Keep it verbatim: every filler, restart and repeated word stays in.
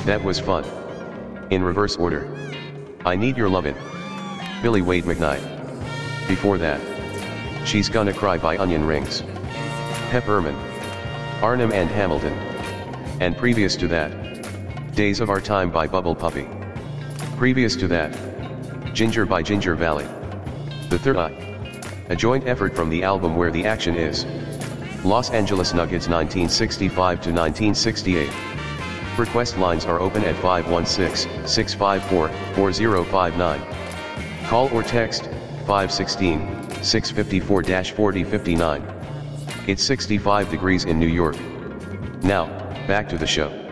That was fun. In reverse order. I Need Your Lovin'. Billy Wade McKnight. Before that. She's Gonna Cry by Onion Rings. Peppermint. Arnhem and Hamilton. And previous to that. Days of Our Time by Bubble Puppy. Previous to that. Ginger by Ginger Valley. The Third Eye. A joint effort from the album Where the Action Is. Los Angeles Nuggets nineteen sixty-five to nineteen sixty-eight. Request lines are open at five one six, six five four, four zero five nine. Call or text five one six, six five four, four zero five nine. It's sixty-five degrees in New York. Now, back to the show.